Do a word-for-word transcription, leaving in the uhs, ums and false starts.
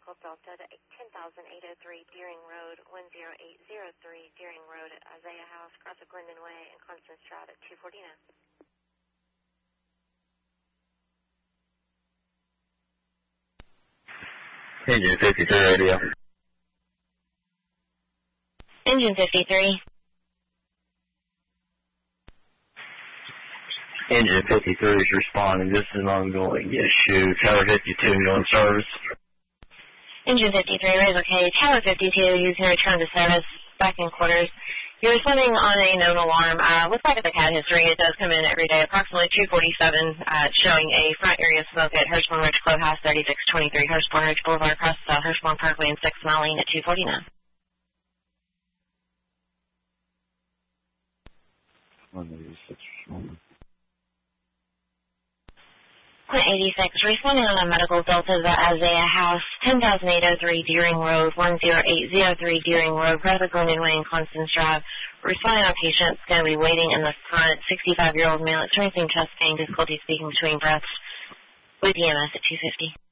Medical Delta to ten thousand eight oh three Deering Road, one zero eight zero three Deering Road at Isaiah House, cross of Glendon Way and Constance Drive at two forty-nine. Engine fifty-three radio. Engine fifty-three. Engine fifty-three is responding. This is an ongoing issue. Tower fifty-two on service. Engine fifty-three, Razor K. Tower fifty-two, using return to service, back in quarters. You're responding on a known alarm. Uh, looks like it's a C A D history. It does come in every day, approximately two forty-seven, uh, showing a front area smoke at Hirschborn Ridge Clubhouse, thirty-six twenty-three Hirschborn Ridge Boulevard, across uh, Hirschborn Parkway and six mile lane at two forty-nine. Point eighty-six, responding on a Medical Delta to Isaiah House, ten thousand eight oh three Deering Road, one zero eight zero three Deering Road, Brother Glendon Way and Constance Drive. Responding on patients going to be waiting in the front, sixty-five-year-old male experiencing chest pain, difficulty speaking between breaths, with E M S at two fifty.